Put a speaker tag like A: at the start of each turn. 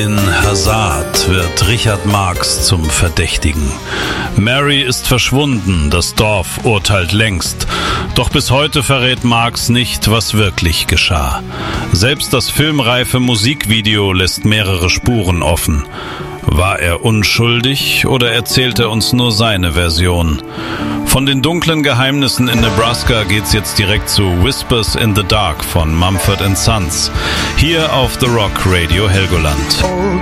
A: In Hazard wird Richard Marx zum Verdächtigen. Mary ist verschwunden, das Dorf urteilt längst. Doch bis heute verrät Marx nicht, was wirklich geschah. Selbst das filmreife Musikvideo lässt mehrere Spuren offen. War er unschuldig oder erzählt er uns nur seine Version? Von den dunklen Geheimnissen in Nebraska geht's jetzt direkt zu Whispers in the Dark von Mumford & Sons. Hier auf The Rock Radio Helgoland.